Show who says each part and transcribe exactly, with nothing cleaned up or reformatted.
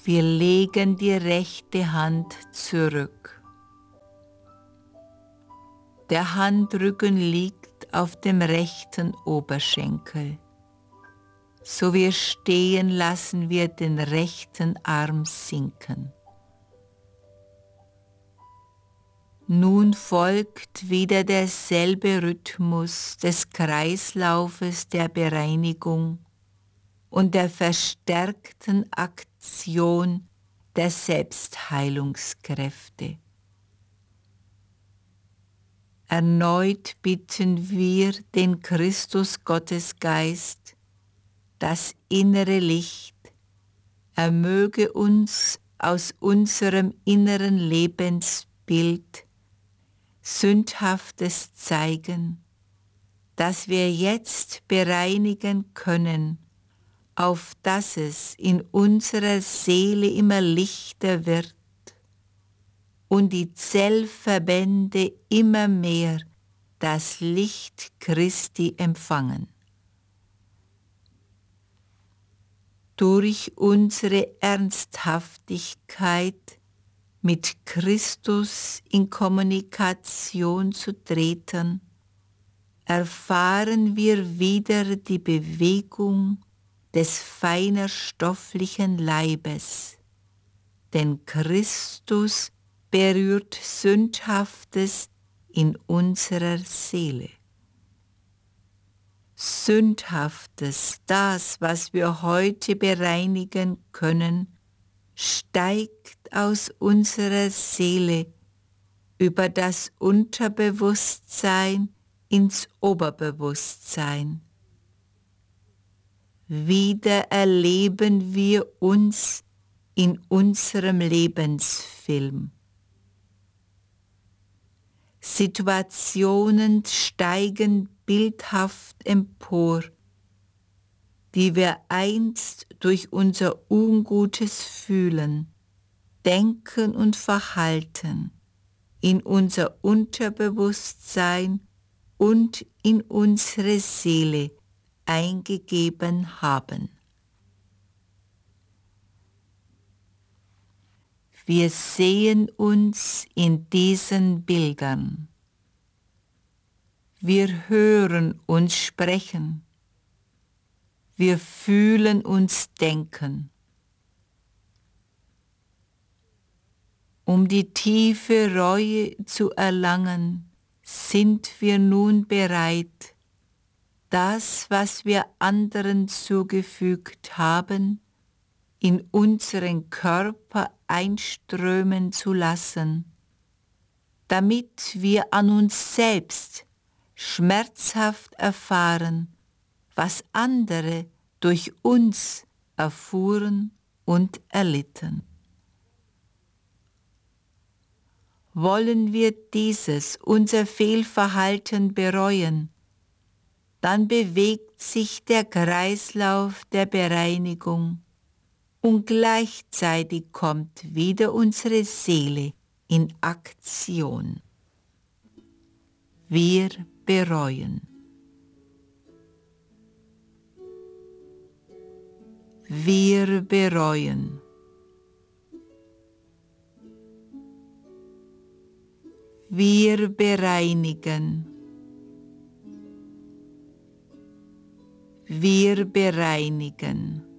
Speaker 1: Wir legen die rechte Hand zurück. Der Handrücken liegt auf dem rechten Oberschenkel. So wir stehen, lassen wir den rechten Arm sinken. Nun folgt wieder derselbe Rhythmus des Kreislaufes der Bereinigung und der verstärkten Aktion der Selbstheilungskräfte. Erneut bitten wir den Christus Gottesgeist, das innere Licht, er möge uns aus unserem inneren Lebensbild Sündhaftes zeigen, das wir jetzt bereinigen können, auf dass es in unserer Seele immer lichter wird und die Zellverbände immer mehr das Licht Christi empfangen. Durch unsere Ernsthaftigkeit mit Christus in Kommunikation zu treten, erfahren wir wieder die Bewegung des feiner stofflichen Leibes, denn Christus berührt Sündhaftes in unserer Seele. Sündhaftes, das, was wir heute bereinigen können, steigt aus unserer Seele über das Unterbewusstsein ins Oberbewusstsein. Wieder erleben wir uns in unserem Lebensfilm. Situationen steigen bildhaft empor, die wir einst durch unser ungutes Fühlen, Denken und Verhalten in unser Unterbewusstsein und in unsere Seele eingegeben haben. Wir sehen uns in diesen Bildern. Wir hören uns sprechen. Wir fühlen uns denken. Um die tiefe Reue zu erlangen, sind wir nun bereit, das, was wir anderen zugefügt haben, in unseren Körper einströmen zu lassen, damit wir an uns selbst schmerzhaft erfahren, was andere durch uns erfuhren und erlitten. Wollen wir dieses, unser Fehlverhalten bereuen, dann bewegt sich der Kreislauf der Bereinigung und gleichzeitig kommt wieder unsere Seele in Aktion. Wir bereuen. Wir bereuen. Wir bereinigen. Wir bereinigen.